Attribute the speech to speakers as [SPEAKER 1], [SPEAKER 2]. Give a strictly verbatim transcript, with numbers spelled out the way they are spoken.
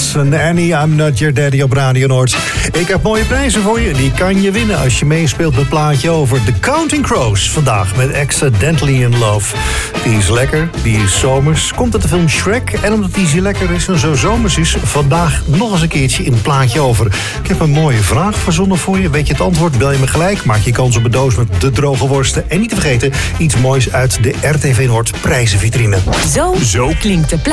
[SPEAKER 1] en Annie, I'm Not Your Daddy op Radio Noord. Ik heb mooie prijzen voor je. Die kan je winnen als je meespeelt met Plaatje Over. The Counting Crows vandaag met Accidentally in Love. Die is lekker, die is zomers. Komt uit de film Shrek. En omdat die zo lekker is en zo zomers is, vandaag nog eens een keertje in Plaatje Over. Ik heb een mooie vraag verzonnen voor je. Weet je het antwoord? Bel je me gelijk. Maak je kans op een doos met de droge worsten. En niet te vergeten, iets moois uit de R T V Noord prijzenvitrine.
[SPEAKER 2] Zo, Zo klinkt de